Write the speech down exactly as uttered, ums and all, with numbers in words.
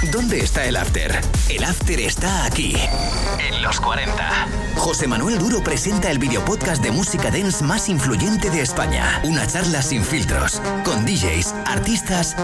¿Dónde está el after? El after está aquí, en los cuarenta. José Manuel Duro presenta el videopodcast de música dance más influyente de España. Una charla sin filtros, con D Js, artistas